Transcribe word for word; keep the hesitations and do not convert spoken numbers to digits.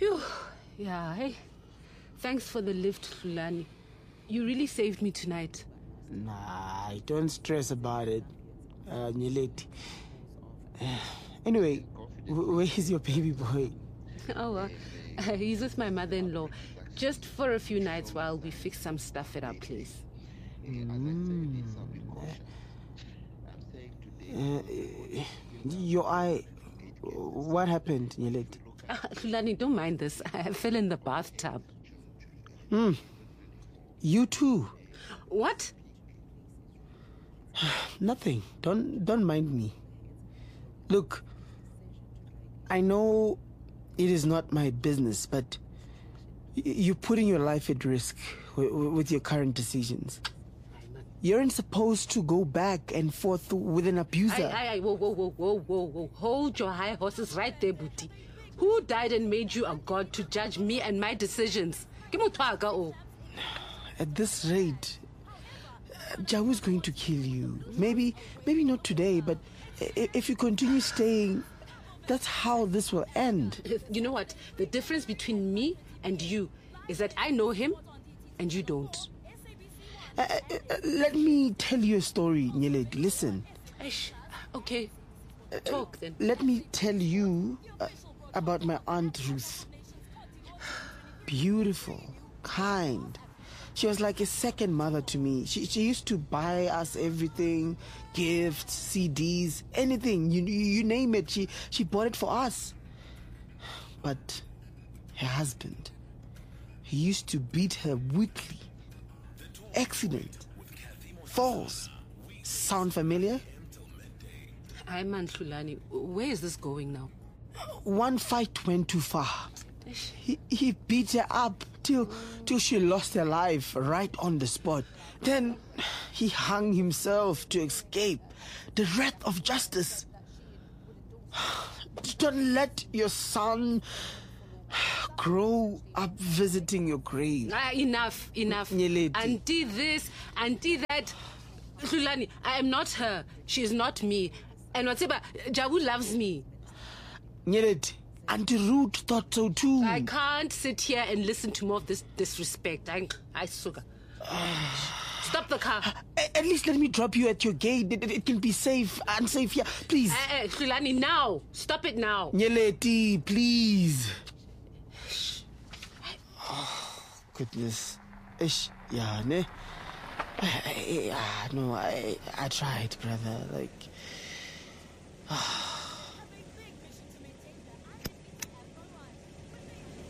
Phew. Yeah, hey. Thanks for the lift, Hlulani. You really saved me tonight. Nah, don't stress about it, uh, Nyeleti. Anyway, where is your baby boy? Oh, uh, uh, he's with my mother-in-law. Just for a few nights while we fix some stuff at our place. Mm. Uh, your eye... What happened, Nyeleti? Uh, Hlulani, don't mind this. I fell in the bathtub. Hmm. You too? What? Nothing. Don't don't mind me. Look, I know it is not my business, but you're putting your life at risk with your current decisions. You aren't supposed to go back and forth with an abuser. Aye, aye, aye. Whoa, whoa, whoa, whoa, whoa, whoa. Hold your high horses right there, Booty. Who died and made you a god to judge me and my decisions? At this rate, Jabu's going to kill you. Maybe, maybe not today, but if you continue staying, that's how this will end. You know what? The difference between me and you is that I know him and you don't. Uh, uh, let me tell you a story, Nyeleti. Listen. Ish. Okay. Talk then. Uh, let me tell you uh, about my Aunt Ruth. Beautiful, kind. She was like a second mother to me. She, she used to buy us everything, gifts, C Ds, anything. You, you name it, she, she bought it for us. But her husband, he used to beat her weekly. Accident, falls. Sound familiar? Ayman Hlulani, where is this going now? One fight went too far. He, he beat her up till till she lost her life right on the spot. Then he hung himself to escape the wrath of justice. Don't let your son grow up visiting your grave. Ah, enough, enough. Nyeleti. Auntie this, auntie that. Hlulani, I am not her. She is not me. And whatever, Jabu loves me. Nyeleti, Auntie Ruth thought so too. I can't sit here and listen to more of this disrespect. I, I sugar. Stop the car. At least let me drop you at your gate. It, it, it can be safe, unsafe here. Please. Uh, uh, Hlulani, now. Stop it now. Nyeleti, please. Oh, goodness. Ish, yeah, ne? Yeah, no, I, I tried, brother. Like,